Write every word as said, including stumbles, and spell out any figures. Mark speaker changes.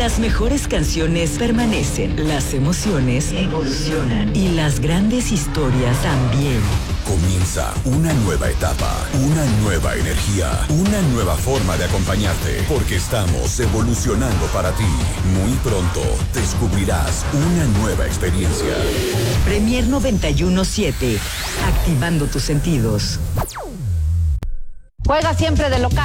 Speaker 1: Las mejores canciones permanecen, las emociones evolucionan y las grandes historias también.
Speaker 2: Comienza una nueva etapa, una nueva energía, una nueva forma de acompañarte, porque estamos evolucionando para ti. Muy pronto descubrirás una nueva experiencia.
Speaker 1: Premier noventa y uno siete, activando tus sentidos.
Speaker 3: Juega siempre de local.